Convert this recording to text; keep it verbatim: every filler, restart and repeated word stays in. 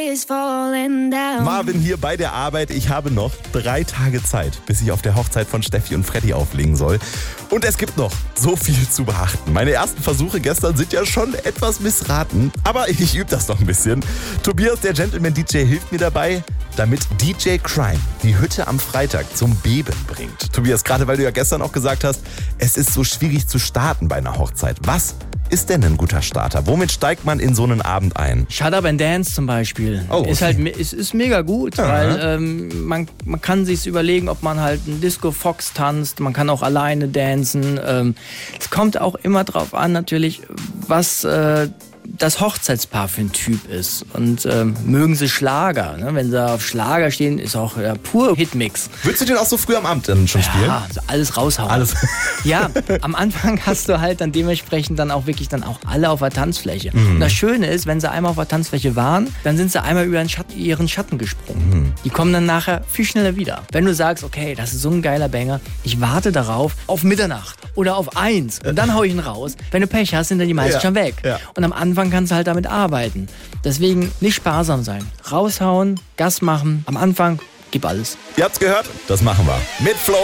Marvin hier bei der Arbeit. Ich habe noch drei Tage Zeit, bis ich auf der Hochzeit von Steffi und Freddy auflegen soll. Und es gibt noch so viel zu beachten. Meine ersten Versuche gestern sind ja schon etwas missraten. Aber ich übe das noch ein bisschen. Tobias, der Gentleman-D J, hilft mir dabei, damit D J Crime die Hütte am Freitag zum Beben bringt. Tobias, gerade weil du ja gestern auch gesagt hast, es ist so schwierig zu starten bei einer Hochzeit. Was ist denn ein guter Starter? Womit steigt man in so einen Abend ein? Shut Up and Dance zum Beispiel. Oh, okay. Ist halt ist, ist mega gut, ja. weil ähm, man, man kann sich überlegen, ob man halt einen Disco Fox tanzt, man kann auch alleine dancen. Ähm, es kommt auch immer drauf an natürlich, was äh, das Hochzeitspaar für ein Typ ist. Und ähm, mögen sie Schlager. Ne? Wenn sie auf Schlager stehen, ist auch ja, pur Hitmix. Würdest du den auch so früh am Abend dann schon spielen? Ja, alles raushauen. Alles. Ja, am Anfang hast du halt dann dementsprechend dann auch wirklich dann auch alle auf der Tanzfläche. Mhm. Und das Schöne ist, wenn sie einmal auf der Tanzfläche waren, dann sind sie einmal über den Schatten, ihren Schatten gesprungen. Mhm. Die kommen dann nachher viel schneller wieder. Wenn du sagst, okay, das ist so ein geiler Banger, ich warte darauf auf Mitternacht oder auf eins und dann hau ich ihn raus. Wenn du Pech hast, sind dann die meisten ja. schon weg. Ja. Und am Anfang kannst du halt damit arbeiten. Deswegen nicht sparsam sein. Raushauen, Gas machen. Am Anfang gib alles. Ihr habt's gehört? Das machen wir. Mit Flo